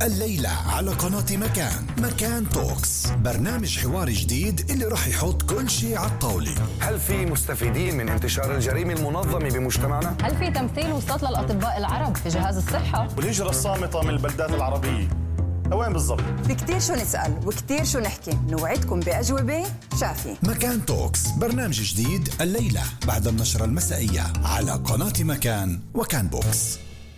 الليلة على قناة مكان توكس، برنامج حواري جديد اللي راح يحط كل شيء على الطاولة. هل في مستفيدين من انتشار الجريمة المنظمة بمجتمعنا؟ هل في تمثيل وصلت للأطباء العرب في جهاز الصحة؟ والهجرة الصامتة من البلدات العربية وين بالضبط؟ في كتير شو نسأل وكتير شو نحكي، نوعدكم بأجوبة شافية. مكان توكس، برنامج جديد الليلة بعد النشرة المسائية على قناة مكان وكان بوكس.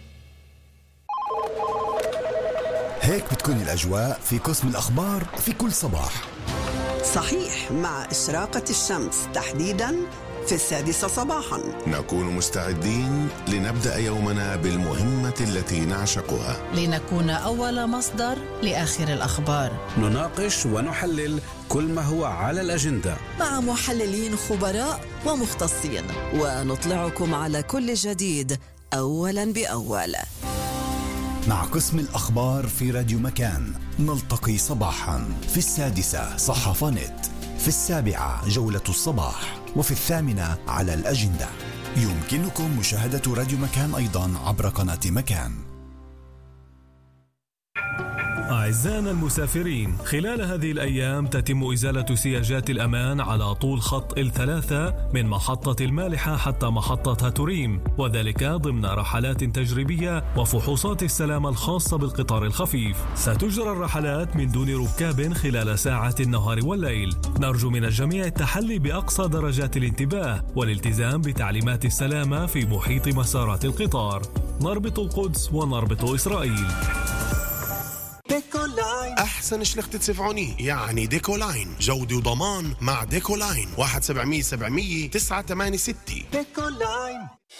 هيك بتكون الأجواء في قسم الأخبار في كل صباح. صحيح، مع إشراقة الشمس تحديداً في 6 صباحاً نكون مستعدين لنبدأ يومنا بالمهمة التي نعشقها، لنكون أول مصدر لآخر الأخبار. نناقش ونحلل كل ما هو على الأجندة مع محللين خبراء ومختصين، ونطلعكم على كل جديد أولاً بأول. مع قسم الأخبار في راديو مكان نلتقي صباحا في 6 صحافة نت، في 7 جولة الصباح، وفي 8 على الأجندة. يمكنكم مشاهدة راديو مكان أيضا عبر قناة مكان. أعزائنا المسافرين، خلال هذه الأيام تتم إزالة سياجات الأمان على طول خط ال3 من محطة المالحة حتى محطة هاتوريم، وذلك ضمن رحلات تجريبية وفحوصات السلامة الخاصة بالقطار الخفيف. ستجرى الرحلات من دون ركاب خلال ساعات النهار والليل. نرجو من الجميع التحلي بأقصى درجات الانتباه والالتزام بتعليمات السلامة في محيط مسارات القطار. نربط القدس ونربط إسرائيل. أحسن شلخت تدفعوني يعني ديكولاين، جودة وضمان مع ديكولاين. 1-700-700 986 ديكولاين.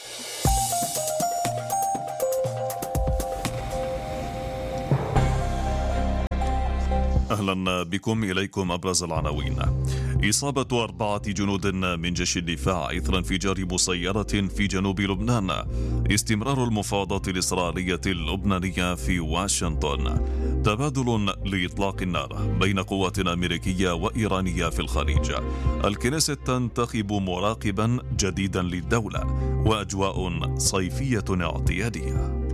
أهلا بكم. إليكم أبرز العناوين. إصابة 4 جنود من جيش الدفاع إثر انفجار مسيرة في جنوب لبنان. استمرار المفاوضات الإسرائيلية اللبنانية في واشنطن. تبادل لإطلاق النار بين قوات أمريكية وإيرانية في الخليج. الكنيسة تنتخب مراقبا جديدا للدولة. وأجواء صيفية اعتيادية.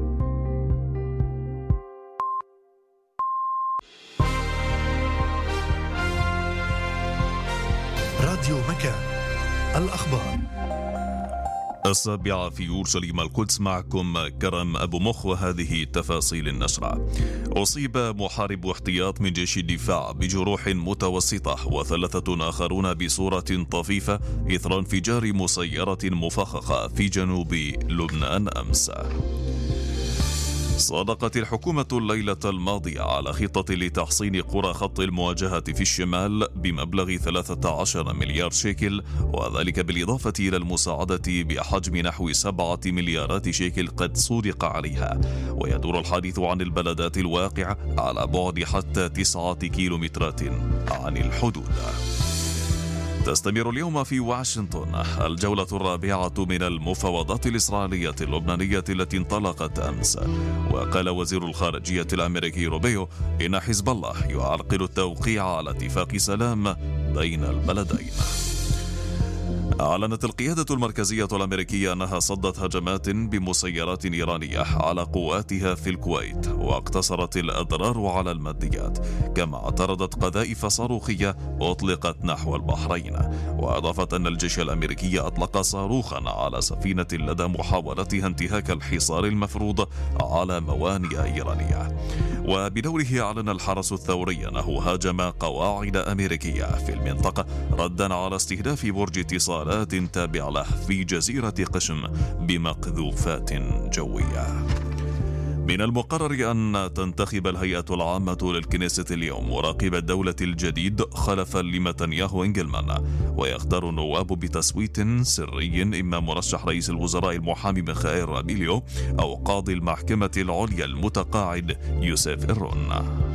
راديو مكان، الأخبار 7 في يورشليم القدس. معكم كرم أبو مخ، وهذه تفاصيل النشرة. أصيب محارب احتياط من جيش الدفاع بجروح متوسطة و3 آخرون بصورة طفيفة إثر انفجار مسيرة مفخخة في جنوب لبنان أمس. صادقت الحكومة الليلة الماضية على خطة لتحصين قرى خط المواجهة في الشمال بمبلغ 13 مليار شيكل، وذلك بالإضافة إلى المساعدة بحجم نحو 7 مليارات شيكل قد صدق عليها. ويدور الحديث عن البلدات الواقعة على بعد حتى 9 كيلومترات عن الحدود. تستمر اليوم في واشنطن الجولة الرابعة من المفاوضات الإسرائيلية اللبنانية التي انطلقت أمس. وقال وزير الخارجية الأمريكي روبيو إن حزب الله يعرقل التوقيع على اتفاق سلام بين البلدين. أعلنت القيادة المركزية الأمريكية أنها صدت هجمات بمسيرات إيرانية على قواتها في الكويت، واقتصرت الأضرار على الماديات، كما اعترضت قذائف صاروخية أطلقت نحو البحرين. وأضافت أن الجيش الأمريكي أطلق صاروخا على سفينة لدى محاولتها انتهاك الحصار المفروض على موانئ إيرانية. وبدوره أعلن الحرس الثوري أنه هاجم قواعد أمريكية في المنطقة ردا على استهداف برج اتصالات تابع له في جزيرة قشم بمقذوفات جوية. من المقرر أن تنتخب الهيئة العامة للكنيسة اليوم مراقب الدولة الجديد خلفا لنتنياهو إنجلمان، ويختار النواب بتصويت سري إما مرشح رئيس الوزراء المحامي ميخائيل رابيليو أو قاضي المحكمة العليا المتقاعد يوسف إيرون.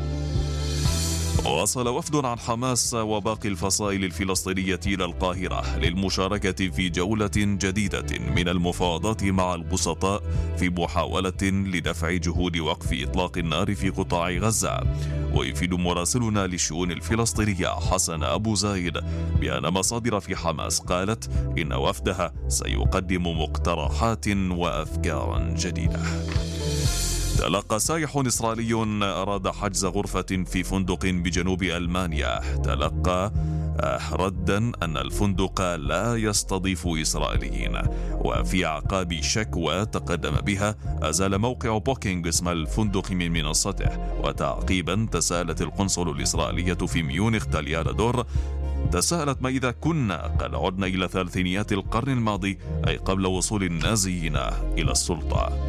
وصل وفد عن حماس وباقي الفصائل الفلسطينية إلى القاهرة للمشاركة في جولة جديدة من المفاوضات مع البسطاء في محاولة لدفع جهود وقف إطلاق النار في قطاع غزة. ويفيد مراسلنا للشؤون الفلسطينية حسن أبو زايد بأن مصادر في حماس قالت إن وفدها سيقدم مقترحات وأفكار جديدة. تلقى سائح إسرائيلي أراد حجز غرفة في فندق بجنوب ألمانيا تلقى ردا أن الفندق لا يستضيف إسرائيليين، وفي أعقاب شكوى تقدم بها أزال موقع بوكينج اسم الفندق من منصته. وتعقيبا تساءلت القنصل الإسرائيلية في ميونخ تاليا دور تساءلت ما إذا كنا قد عدنا إلى ثلاثينيات القرن الماضي، أي قبل وصول النازيين إلى السلطة.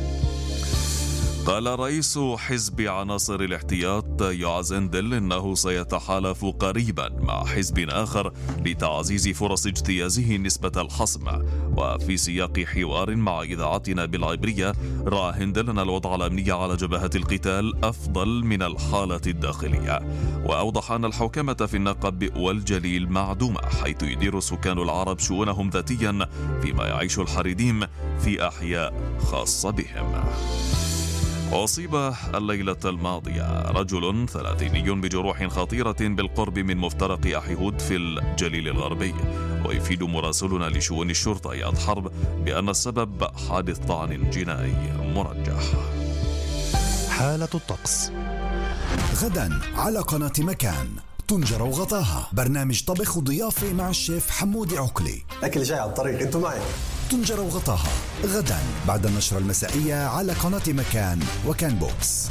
قال رئيس حزب عناصر الاحتياط يوعز إندل إنه سيتحالف قريبا مع حزب آخر لتعزيز فرص اجتيازه نسبة الحصم. وفي سياق حوار مع إذاعتنا بالعبرية، رأى هندل أن الوضع الأمني على جبهة القتال أفضل من الحالة الداخلية، وأوضح أن الحوكمة في النقب والجليل معدومة، حيث يدير سكان العرب شؤونهم ذاتيا فيما يعيش الحريديم في أحياء خاصة بهم. أصيب الليلة الماضية رجل 30 بجروح خطيرة بالقرب من مفترق أحيهود في الجليل الغربي. ويفيد مراسلنا لشؤون الشرطة إياد حرب بأن السبب حادث طعن جنائي مرجح. حالة الطقس غدا على قناة مكان. طنجرة وغطاها، برنامج طبخ وضيافة مع الشيف حمودي عقلي. أكل جاي على الطريق، انتوا معي. طنجرة وغطاها غدا بعد النشرة المسائية على قناة مكان وكان بوكس.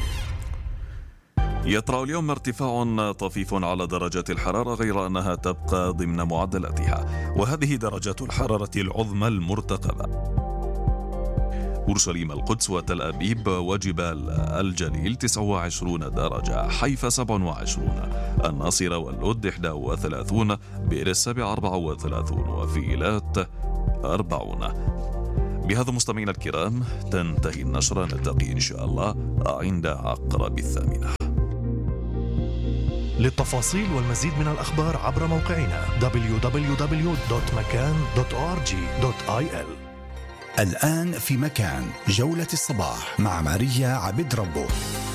يطرأ اليوم ارتفاع طفيف على درجات الحرارة، غير أنها تبقى ضمن معدلاتها، وهذه درجات الحرارة العظمى المرتقبة: أورشليم، القدس، وتل أبيب وجبال الجليل 29 درجة، حيفا 27، الناصرة واللد 31، بئر السبع 34، وفي إيلات 40. بهذا مستمعينا الكرام تنتهي النشرة، نلتقي إن شاء الله عند عقرب 8. للتفاصيل والمزيد من الأخبار عبر موقعنا www.makan.org.il. الآن في مكان جولة الصباح مع ماريا عبد ربه.